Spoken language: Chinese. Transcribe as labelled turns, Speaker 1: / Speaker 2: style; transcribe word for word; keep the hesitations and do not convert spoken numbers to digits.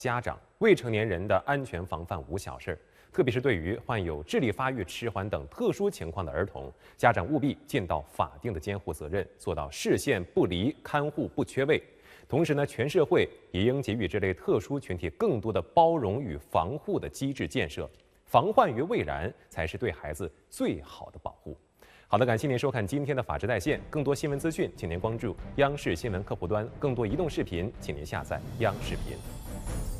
Speaker 1: 家长，未成年人的安全防范无小事儿。特别是对于患有智力发育迟缓等特殊情况的儿童，家长务必尽到法定的监护责任，做到视线不离、看护不缺位。同时呢，全社会也应给予这类特殊群体更多的包容与防护的机制建设，防患于未然才是对孩子最好的保护。好的，感谢您收看今天的《法治在线》，更多新闻资讯，请您关注央视新闻客户端；更多移动视频，请您下载央视频。